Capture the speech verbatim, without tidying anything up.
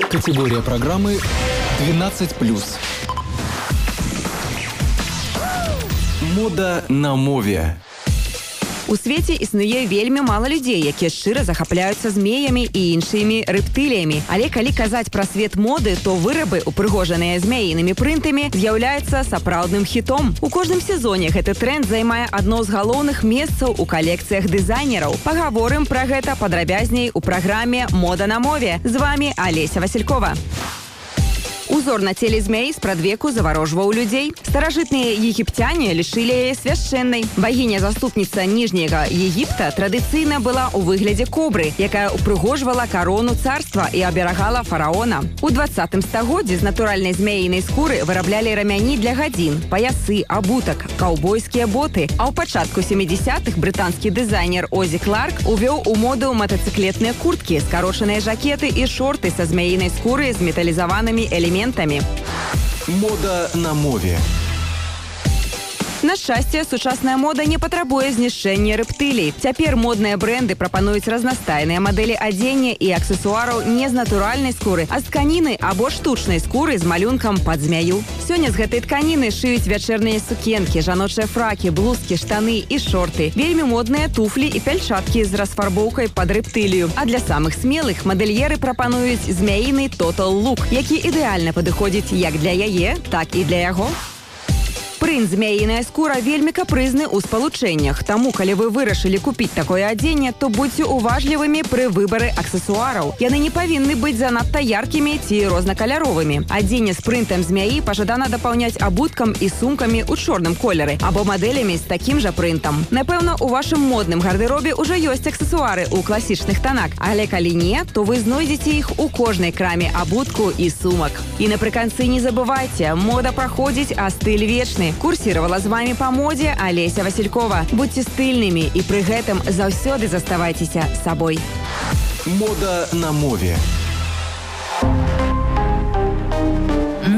Категория программы двенадцать плюс. Мода на мове. У свеце існуе вельмі мала людзей, якія шчыра захапляюцца змеямі і іншымі рэптыліямі. Але калі казаць пра свет моды, то вырабы, упрыгожаныя змяінымі прынтамі, з'яўляюцца сапраўдным хітом. У кожным сезоне гэты тренд займае адно з галоўных месцаў у калекцыях дызайнераў. Пагаворым пра гэта падрабязней у праграме «Мода на мове». З вами Олеся Василькова. Узор на теле змеі спрадвеку заварожваў людзей. Старажытныя егіпцяне лічылі яе свяшчэннай. Багіня-заступніца ніжняга Егіпта традыцыйна была ў выглядзе кобры, якая упрыгожвала карону царства і аберагала фараона. У дваццатым стагоддзі з натуральнай змеінай скуры выраблялі рамяні для гадзін, паясы, абутак, каўбойскія боты. А ў пачатку сямідзесятых брытанскі дызайнер Озі Кларк увёў у моду матацыклетныя курткі, скарочаныя жакеты і шорты са змеінай скуры з металізаванымі элементамі. Мода на мове. На шчасце, сучасная мода не патрабуе знішчэння рэптылій. Цяпер модныя брэнды прапануюць разнастайныя мадэлі адзення і аксесуараў не з натуральнай скуры, а з тканіны або штучнай скуры з малюнкам пад змяю. Сёння з гэтай тканіны шыюць вячэрныя сукенкі, жаночыя фракі, блузкі, штаны і шорты. Вельмі модныя туфлі і пяльчаткі з расфарбоўкай пад рэптылію. А для самых смелых мадэльеры прапануюць змяіны Total Look, які ідэальна падыходзіць як для яе, так і для яго. Прынт змяіная скура вельмі капрызны ў спалучэннях. Таму, калі вы вырашылі купіць такое адзенне, то будьце уважлівымі пры выбары аксесуараў. Яны не павінны быць занадта яркімі ці рознакаляровымі. Адзенне з прынтам змяі пажадана дапаўняць абуткам і сумкамі ў чорным колеры або мадэлямі з такім жа прынтам. Напэўна, у вашым модным гардеробе ўжо ёсць аксесуары ў класічных танах, але калі не, то вы знойдзеце іх у кожнай краме абутку і сумак. І напрыканцы не забывайце, мода праходзіць, а стыль вечны. Курсировала з вами по моде Олеся Василькова. Будьте стильными и при гэтым заўсёды заставайтеся сабой. Мода на мове.